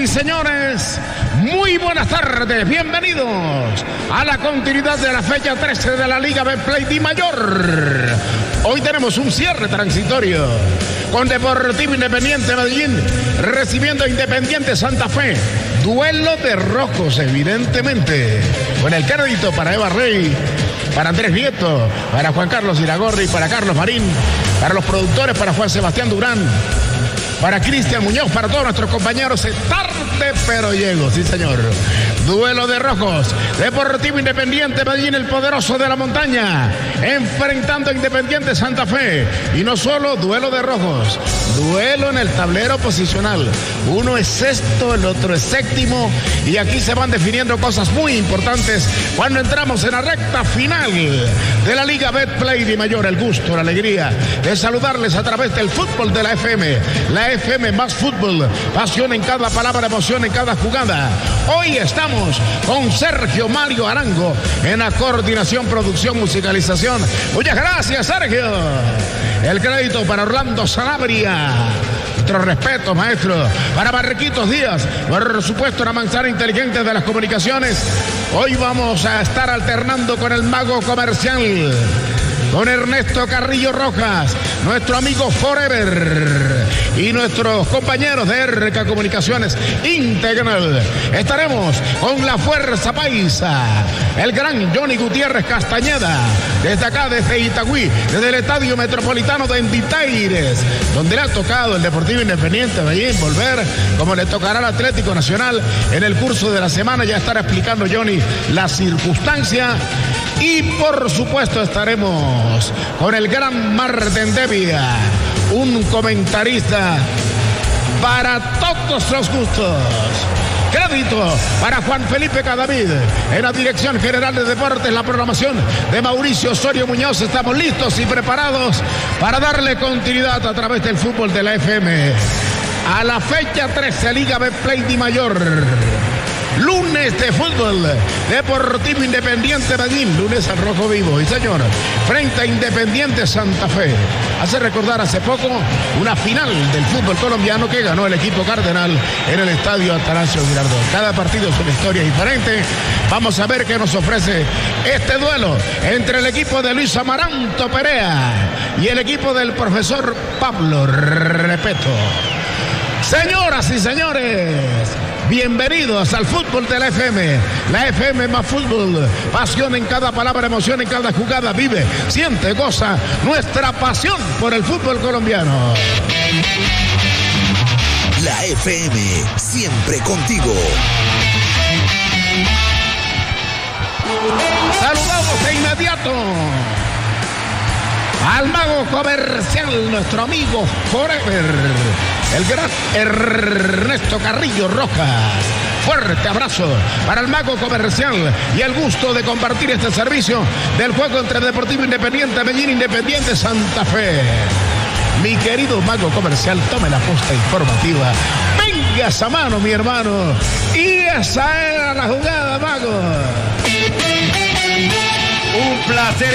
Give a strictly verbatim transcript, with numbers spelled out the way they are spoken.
y señores, muy buenas tardes, bienvenidos a la continuidad de la fecha trece de la Liga Betplay Dimayor. Hoy tenemos un cierre transitorio con Deportivo Independiente Medellín recibiendo a Independiente Santa Fe. Duelo de rojos, evidentemente, con el crédito para Eva Rey, para Andrés Nieto, para Juan Carlos Iragorri, para Carlos Marín, para los productores, para Juan Sebastián Durán, para Cristian Muñoz, para todos nuestros compañeros. Es tarde, pero llego, sí señor. Duelo de rojos. Deportivo Independiente Medellín, el poderoso de la montaña, enfrentando a Independiente Santa Fe. Y no solo duelo de rojos, duelo en el tablero posicional. Uno es sexto, el otro es séptimo. Y aquí se van definiendo cosas muy importantes cuando entramos en la recta final de la Liga Betplay Dimayor. El gusto, la alegría de saludarles a través del fútbol de la F M. La F M más fútbol, pasión en cada palabra, emoción en cada jugada. Hoy estamos con Sergio Mario Arango en la coordinación, producción, musicalización. Muchas gracias, Sergio. El crédito para Orlando Sanabria. Nuestro respeto, maestro. Para Marquitos Díaz, por supuesto, la manzana inteligente de las comunicaciones. Hoy vamos a estar alternando con el mago comercial, con Ernesto Carrillo Rojas, nuestro amigo Forever, y nuestros compañeros de R K Comunicaciones Integral. Estaremos con la Fuerza Paisa, el gran Johnny Gutiérrez Castañeda, desde acá, desde Itagüí, desde el Estadio Metropolitano de Enditaires, donde le ha tocado el Deportivo Independiente Medellín volver, como le tocará al Atlético Nacional en el curso de la semana. Ya estará explicando Johnny la circunstancia. Y por supuesto estaremos con el gran Marten Devia, un comentarista para todos los gustos. Crédito para Juan Felipe Cadavid en la Dirección General de Deportes, la programación de Mauricio Osorio Muñoz. Estamos listos y preparados para darle continuidad a través del fútbol de la F M a la fecha trece, Liga Betplay Dimayor. Lunes de fútbol, Deportivo Independiente Medellín, lunes al rojo vivo, y señor, frente a Independiente Santa Fe. Hace recordar hace poco una final del fútbol colombiano que ganó el equipo cardenal en el estadio Atanasio Girardot. Cada partido es una historia diferente. Vamos a ver qué nos ofrece este duelo entre el equipo de Luis Amaranto Perea y el equipo del profesor Pablo Repeto. Señoras y señores, bienvenidos al fútbol de la F M, la F M más fútbol, pasión en cada palabra, emoción en cada jugada. Vive, siente, goza nuestra pasión por el fútbol colombiano. La F M, siempre contigo. Saludamos de inmediato al mago comercial, nuestro amigo Forever, el gran Ernesto Carrillo Rojas. Fuerte abrazo para el mago comercial y el gusto de compartir este servicio del juego entre Deportivo Independiente Medellín, Independiente Santa Fe. Mi querido mago comercial, tome la posta informativa. Venga esa mano, mi hermano. Y esa era la jugada, mago. Un placer